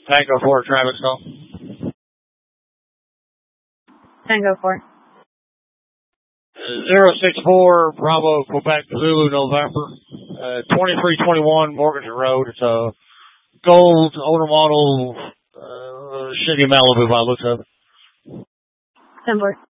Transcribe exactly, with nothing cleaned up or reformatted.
Tango four, traffic call. Tango four. zero six four, Bravo, Quebec, Zulu, November. Uh, twenty-three twenty-one Morganton Road. It's a gold, older model, uh, Chevy Malibu by the looks of it. ten four.